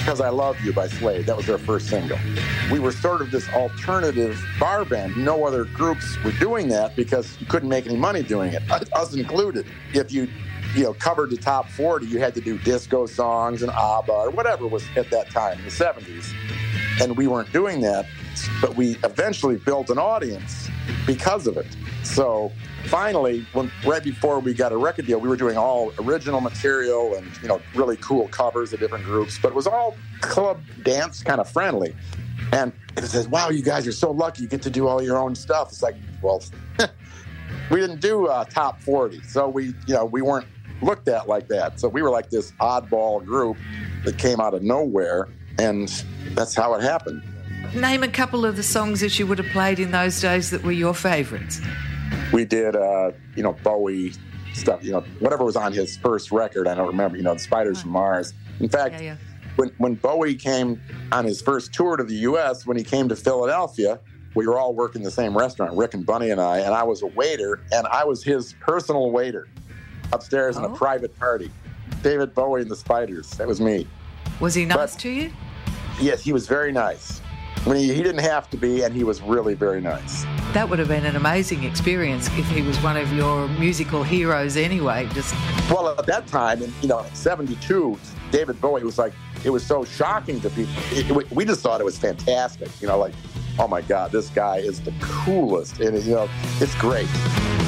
Because I Love You by Slade. That was their first single. We were sort of this alternative bar band. No other groups were doing that because you couldn't make any money doing it, us included. If you covered the top 40, you had to do disco songs and ABBA or whatever was at that time in the 70s. And we weren't doing that, but we eventually built an audience because of it. So finally, right before we got a record deal, we were doing all original material and, really cool covers of different groups, but it was all club dance kind of friendly. And it says, wow, you guys are so lucky you get to do all your own stuff. It's like, well, we didn't do top 40. So we weren't looked at like that. So we were like this oddball group that came out of nowhere, and that's how it happened. Name a couple of the songs that you would have played in those days that were your favorites. We did, Bowie stuff, whatever was on his first record. I don't remember, the Spiders from Mars. In fact, when Bowie came on his first tour to the U.S., when he came to Philadelphia, we were all working the same restaurant, Rick and Bunny and I was a waiter, and I was his personal waiter upstairs in a private party. David Bowie and the Spiders. That was me. Was he nice to you? Yes, he was very nice. He didn't have to be, and he was really very nice. That would have been an amazing experience if he was one of your musical heroes anyway. Well, at that time, in 72, David Bowie was like, it was so shocking to people. We just thought it was fantastic. Oh my God, this guy is the coolest. And, it's great.